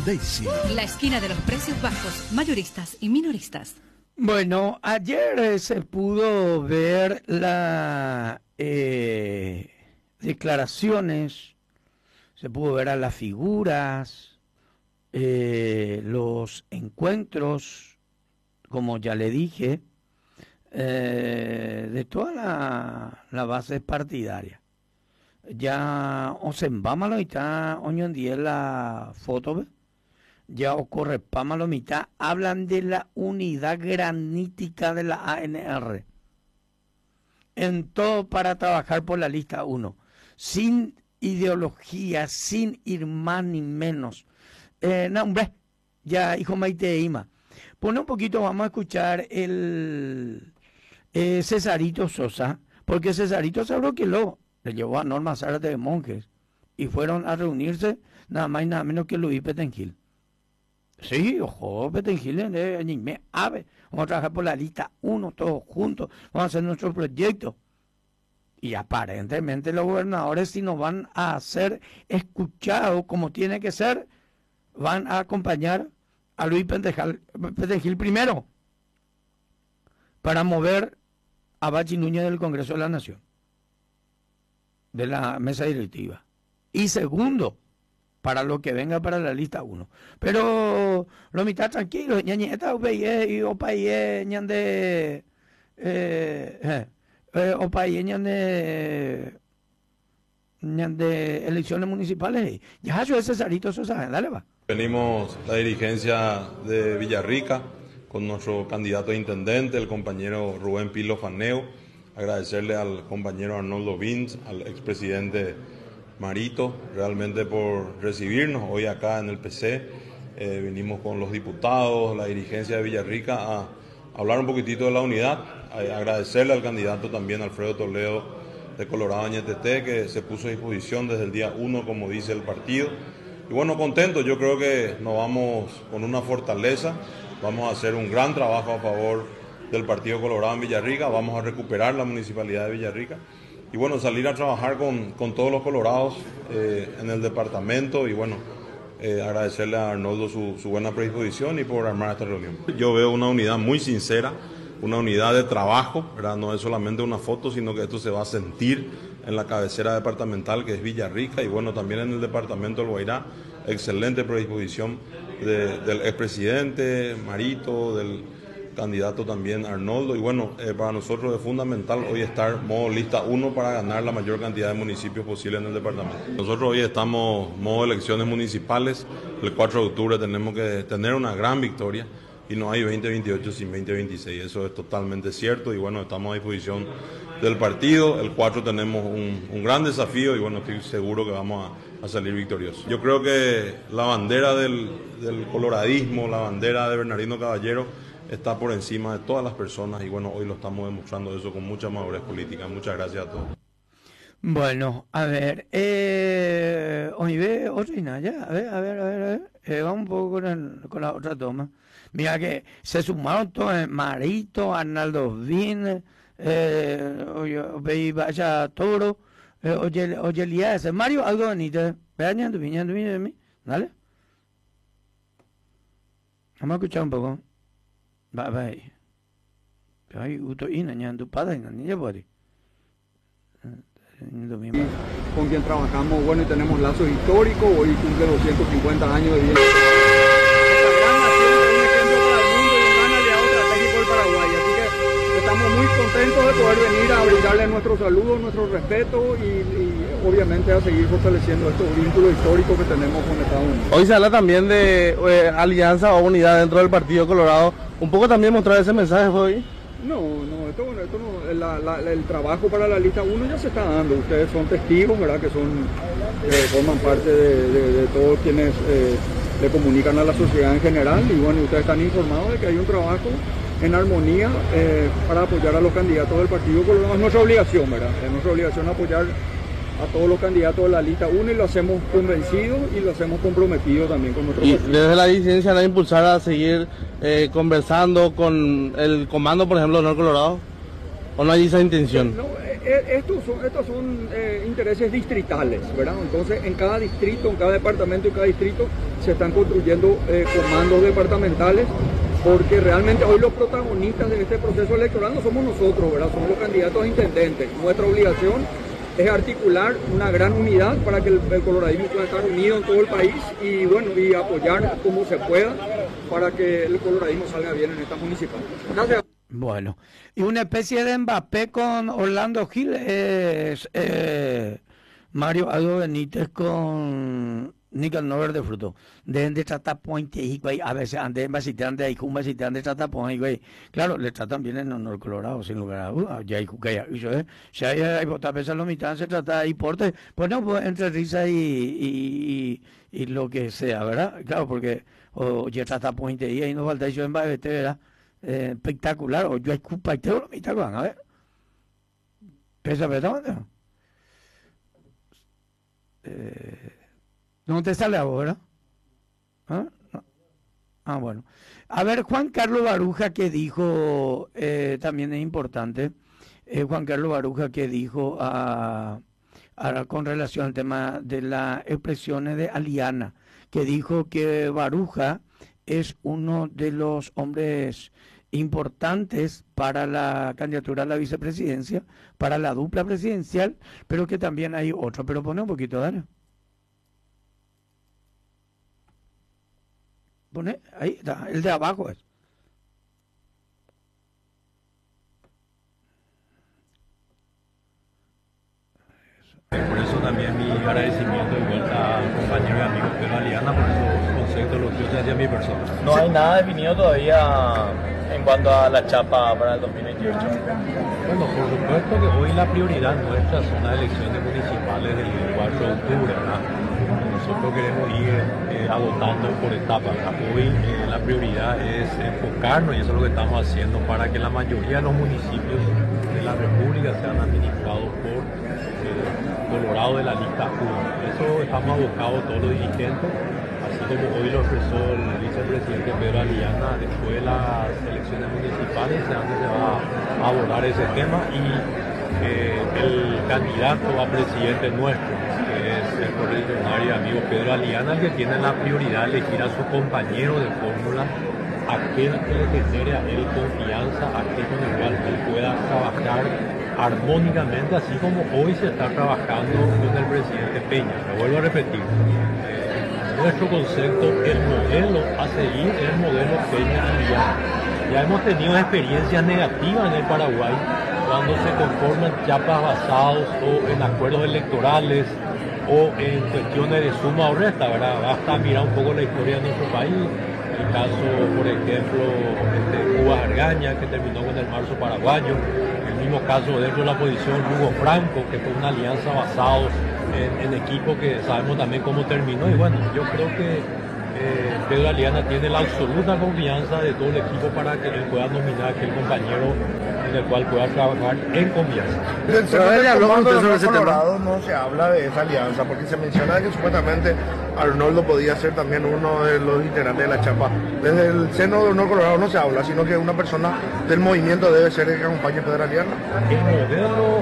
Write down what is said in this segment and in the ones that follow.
Daisy. La esquina de los precios bajos, mayoristas y minoristas. Bueno, ayer se pudo ver las declaraciones, se pudo ver a las figuras, los encuentros, como ya le dije, de toda la base partidaria. Ya osembámalo mitad hoy en día la foto, ya ocurre pámalo mitad, hablan de la unidad granítica de la ANR. En todo para trabajar por la lista 1, sin ideología, sin ir más ni menos. No, hombre, ya hijo Maite de Ima. Pone un poquito, vamos a escuchar el Cesarito Sosa, porque Cesarito se bloqueó, le llevó a Norma Zárate de Monjes y fueron a reunirse nada más y nada menos que Luis Petengil. Sí, ojo, Petengil, me ave, vamos a trabajar por la lista 1 todos juntos, vamos a hacer nuestro proyecto. Y aparentemente los gobernadores, si nos van a ser escuchados como tiene que ser, van a acompañar a Luis Petengil primero para mover a Bachi Núñez del Congreso de la Nación, de la mesa directiva. Y segundo, para lo que venga para la lista 1. Pero lo mitad tranquilo, ñañeta, y opaye, ñande, opaye, ñande elecciones municipales. Ya yo ese Cesarito Sosa, dale va. Venimos la dirigencia de Villarrica con nuestro candidato a intendente, el compañero Rubén Pilo Faneo. Agradecerle al compañero Arnoldo Vins, al expresidente Marito, realmente por recibirnos hoy acá en el PC. Vinimos con los diputados, la dirigencia de Villarrica a hablar un poquitito de la unidad. Agradecerle al candidato también Alfredo Toledo de Colorado Ñeteté, que se puso a disposición desde el día 1, como dice el partido. Y bueno, contento, yo creo que nos vamos con una fortaleza, vamos a hacer un gran trabajo a favor del Partido Colorado en Villarrica, vamos a recuperar la municipalidad de Villarrica y bueno, salir a trabajar con todos los colorados en el departamento y bueno, agradecerle a Arnoldo su buena predisposición y por armar esta reunión. Yo veo una unidad muy sincera, una unidad de trabajo, ¿verdad? No es solamente una foto, sino que esto se va a sentir en la cabecera departamental que es Villarrica y bueno, también en el departamento del Guairá, excelente predisposición del expresidente Marito, del candidato también Arnoldo y bueno, para nosotros es fundamental hoy estar modo lista 1 para ganar la mayor cantidad de municipios posible en el departamento. Nosotros hoy estamos modo elecciones municipales, el 4 de octubre tenemos que tener una gran victoria y no hay 2028 sin 2026, eso es totalmente cierto y bueno, estamos a disposición del partido, el 4 tenemos un gran desafío y bueno, estoy seguro que vamos a salir victoriosos. Yo creo que la bandera del coloradismo, la bandera de Bernardino Caballero está por encima de todas las personas y bueno, hoy lo estamos demostrando eso con mucha madurez política. Muchas gracias a todos. Bueno, a ver, oye, Osinaya, a ver, vamos un poco con la otra toma. Mira que se sumaron todos, Marito, Arnaldo Vin, vaya Toro, oye, Elías, Mario, algo bonito, vean, de mí, ¿vale? Vamos a escuchar un poco. Bye. Ay, uto ina ñandu pada ina niña body. Con quien trabajamos, bueno, y tenemos lazos históricos, hoy cumple 250 años de vida. Esta gran nación es un ejemplo para el mundo y un gran aliado estratégico del Paraguay, así que estamos muy contentos de poder venir a brindarle nuestro saludo, nuestro respeto y obviamente a seguir fortaleciendo estos vínculos históricos que tenemos con Estados Unidos. Hoy se habla también de alianza o unidad dentro del Partido Colorado, un poco también mostrar ese mensaje hoy. No, esto no, el trabajo para la lista 1 ya se está dando, ustedes son testigos, ¿verdad? Que forman parte de todos quienes le comunican a la sociedad en general y bueno, ustedes están informados de que hay un trabajo en armonía para apoyar a los candidatos del Partido Colorado. Es nuestra obligación, ¿verdad? Es nuestra obligación apoyar a todos los candidatos de la lista 1 y lo hacemos convencidos y lo hacemos comprometidos también con nuestro partido. ¿Y desde la dirigencia van a impulsar a seguir conversando con el comando, por ejemplo, de Honor Colorado? ¿O no hay esa intención? No, estos son intereses distritales, ¿verdad? Entonces, en cada distrito, en cada departamento y cada distrito se están construyendo comandos departamentales, porque realmente hoy los protagonistas de este proceso electoral no somos nosotros, ¿verdad? Somos los candidatos a intendentes. Nuestra obligación es articular una gran unidad para que el coloradismo pueda estar unido en todo el país y bueno, y apoyar como se pueda para que el coloradismo salga bien en esta municipal. Gracias. Bueno, y una especie de Mbappé con Orlando Gil es Mario Aldo Benítez con Nicanor de Fruto. Deben de tratar puente y güey, a veces antes de de ahí, como si te han de tratar puente güey. Claro, le tratan bien en honor colorado, sin lugar a dudas. Ya hay que ya hay botas pesas lo mitad se trata ahí porte. Pues no, pues entre risa y lo que sea, ¿verdad? Claro, porque ya trata puente y ahí nos falta yo en Mbappé, ¿verdad? Espectacular, o yo hay culpa y te lo mitad, van a ver. Pesa, ¿verdad? No te sale a vos, ¿verdad? ¿Ah? No. Ah, bueno. A ver, Juan Carlos Baruja, que dijo, también es importante, Juan Carlos Baruja, que dijo con relación al tema de las expresiones de Aliana, que dijo que Baruja es uno de los hombres importantes para la candidatura a la vicepresidencia, para la dupla presidencial, pero que también hay otro. Pero pone un poquito, dale. Pone, ahí está, el de abajo es. Por eso también mi agradecimiento de vuelta al compañero y amigo Pedro Aliana por esos conceptos elogios hacia mi persona. No hay nada definido todavía en cuanto a la chapa para el 2028. Bueno, por supuesto que hoy la prioridad nuestra son las elecciones municipales del 4 de octubre, ¿verdad? Nosotros queremos ir agotando por etapas, ¿verdad? Hoy la prioridad es enfocarnos, y eso es lo que estamos haciendo, para que la mayoría de los municipios de la República sean administrados por Colorado de la lista 1. Eso estamos abocados todos los dirigentes, así como hoy lo expresó el vicepresidente Pedro Aliana. Después de las elecciones municipales se va a abordar ese tema, y el candidato a presidente nuestro, que es el correligionario amigo Pedro Aliana, el que tiene la prioridad de elegir a su compañero de fórmula, aquel que le genere a él confianza, aquel con el cual él pueda trabajar armónicamente, así como hoy se está trabajando con el presidente Peña. Me vuelvo a repetir, nuestro concepto, el modelo a seguir es el modelo Peña-Aliana. Ya hemos tenido experiencias negativas en el Paraguay cuando se conforman chapas basados o en acuerdos electorales o en cuestiones de suma o resta, ¿verdad? Basta mirar un poco la historia de nuestro país. El caso, por ejemplo, Cuba Argaña, que terminó con el marzo paraguayo. El mismo caso dentro de la oposición, Hugo Franco, que fue una alianza basada en equipo que sabemos también cómo terminó. Y bueno, yo creo que Pedro Aliana tiene la absoluta confianza de todo el equipo para que él pueda nominar a aquel compañero en el cual pueda trabajar en confianza. Pero él habló con usted sobre ese tema. No se habla de esa alianza, porque se menciona que supuestamente Arnoldo podía ser también uno de los integrantes de la chapa. Desde el seno de Honor Colorado no se habla, sino que una persona del movimiento debe ser el que acompañe a Pedro Aliana. El modelo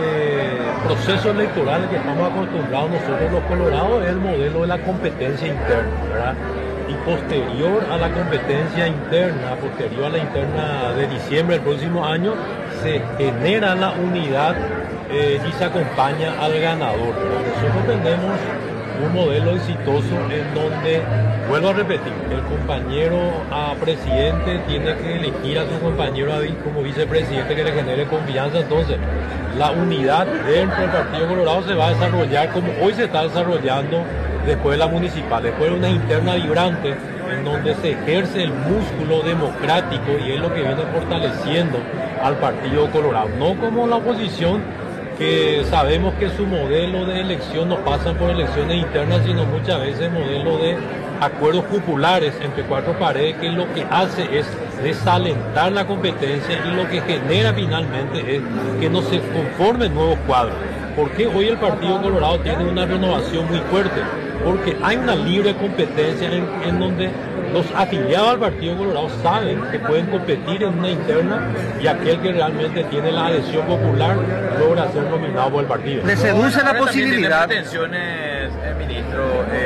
proceso electoral que estamos acostumbrados nosotros los colorados es el modelo de la competencia interna, ¿verdad? Y posterior a la competencia interna, posterior a la interna de diciembre del próximo año, se genera la unidad y se acompaña al ganador, ¿verdad? Nosotros tenemos un modelo exitoso en donde, vuelvo a repetir, el compañero a presidente tiene que elegir a su compañero como vicepresidente que le genere confianza. Entonces la unidad dentro del Partido Colorado se va a desarrollar como hoy se está desarrollando después de la municipal, después de una interna vibrante en donde se ejerce el músculo democrático, y es lo que viene fortaleciendo al Partido Colorado, no como la oposición, que sabemos que su modelo de elección no pasa por elecciones internas, sino muchas veces modelo de acuerdos populares entre cuatro paredes, que lo que hace es desalentar la competencia, y lo que genera finalmente es que no se conformen nuevos cuadros. Porque hoy el Partido Colorado tiene una renovación muy fuerte. porque hay una libre competencia en donde los afiliados al Partido Colorado saben que pueden competir en una interna y aquel que realmente tiene la adhesión popular logra ser nominado por el partido. ¿Le seduce la posibilidad? Pretensiones, ministro,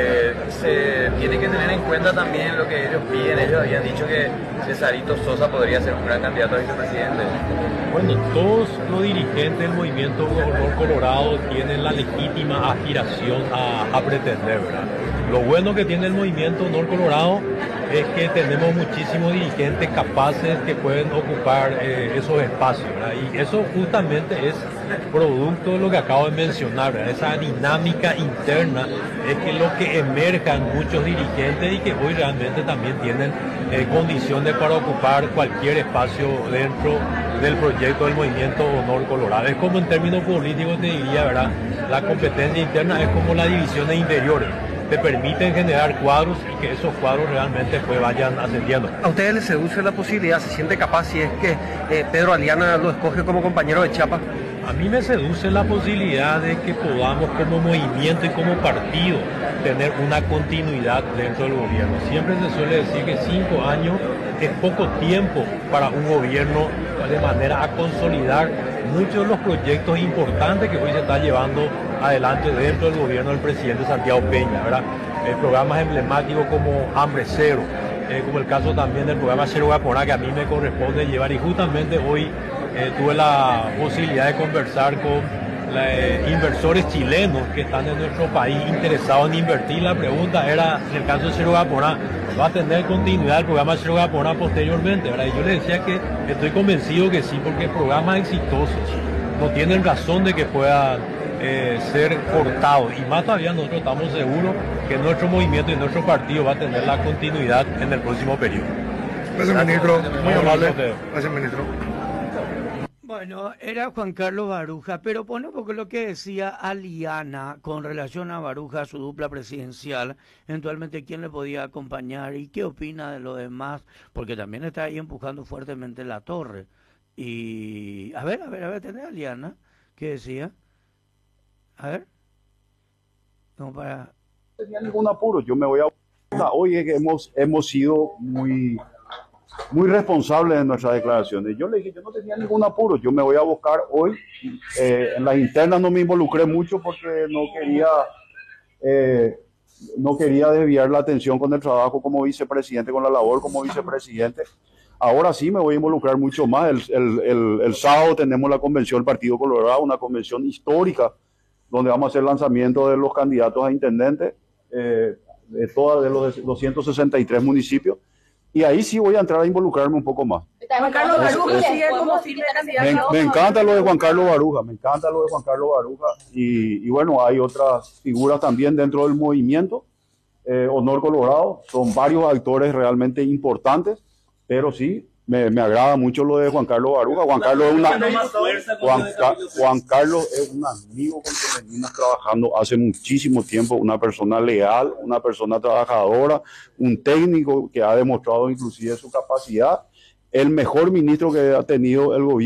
se tiene que tener en cuenta también lo que ellos piden. Ellos habían dicho que Cesarito Sosa podría ser un gran candidato a vicepresidente. Bueno, todos los dirigentes del movimiento Honor Colorado tienen la legítima aspiración a pretender, ¿verdad? Lo bueno que tiene el movimiento Honor Colorado es que tenemos muchísimos dirigentes capaces que pueden ocupar esos espacios, ¿verdad? Y eso justamente es producto de lo que acabo de mencionar, ¿verdad? Esa dinámica interna es que lo que emerjan muchos dirigentes y que hoy realmente también tienen condiciones para ocupar cualquier espacio dentro del proyecto del movimiento Honor Colorado. Es como en términos políticos te diría, ¿verdad? La competencia interna es como las divisiones interiores. Te permiten generar cuadros y que esos cuadros realmente pues vayan ascendiendo. ¿A ustedes les seduce la posibilidad, se siente capaz si es que Pedro Aliana lo escoge como compañero de chapa? A mí me seduce la posibilidad de que podamos como movimiento y como partido tener una continuidad dentro del gobierno. Siempre se suele decir que 5 años es poco tiempo para un gobierno de manera a consolidar muchos de los proyectos importantes que hoy se está llevando adelante dentro del gobierno del presidente Santiago Peña, ¿verdad? Programas emblemáticos como Hambre Cero, como el caso también del programa Cero Gaporá que a mí me corresponde llevar, y justamente hoy tuve la posibilidad de conversar con inversores chilenos que están en nuestro país interesados en invertir. La pregunta era, en el caso de Cero Gaporá, ¿va a tener continuidad el programa Cero Gaporá posteriormente, ¿verdad? Y yo le decía que estoy convencido que sí, porque programas exitosos no tienen razón de que puedan ser cortados, y más todavía nosotros estamos seguros que nuestro movimiento y nuestro partido va a tener la continuidad en el próximo periodo. Gracias, ministro. Muy amable. Gracias, ministro. Bueno, era Juan Carlos Baruja, pero pone porque lo que decía Aliana con relación a Baruja, su dupla presidencial, eventualmente quién le podía acompañar y qué opina de lo demás, porque también está ahí empujando fuertemente la torre. Y a ver, tenés a Aliana, ¿qué decía? A ver, como para... No tenía ningún apuro, yo me voy a... Hoy es que hemos sido muy responsables en nuestras declaraciones. Yo le dije, yo no tenía ningún apuro, yo me voy a buscar hoy. En las internas no me involucré mucho porque no quería desviar la atención con el trabajo como vicepresidente, con la labor como vicepresidente. Ahora sí me voy a involucrar mucho más. El sábado tenemos la convención del Partido Colorado, una convención histórica, donde vamos a hacer lanzamiento de los candidatos a intendentes de los 263 municipios. Y ahí sí voy a entrar a involucrarme un poco más. Juan Carlos Baruja sigue como firme candidato. Me encanta lo de Juan Carlos Baruja, y bueno, hay otras figuras también dentro del movimiento Honor Colorado. Son varios actores realmente importantes, pero sí, me agrada mucho lo de Juan Carlos Baruja. Juan Carlos es un amigo con que venimos trabajando hace muchísimo tiempo, una persona leal, una persona trabajadora, un técnico que ha demostrado inclusive su capacidad, el mejor ministro que ha tenido el gobierno.